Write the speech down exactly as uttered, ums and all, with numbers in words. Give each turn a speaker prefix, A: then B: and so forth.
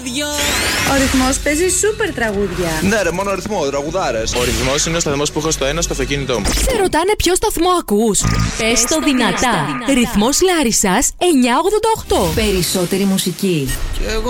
A: δυο.
B: Ο ρυθμός παίζει σούπερ τραγούδια.
C: Ναι, ρε, μόνο ρυθμό, τραγουδάρες.
D: Ο ρυθμός είναι ο σταθμός που έχω στο ένα στο αυτοκίνητό μου.
E: Σε ρωτάνε ποιο σταθμό ακούς. Πες το δυνατά. Ρυθμός Λάρισσας εννιακόσια ογδόντα οκτώ.
F: Περισσότερη μουσική.
A: Κι εγώ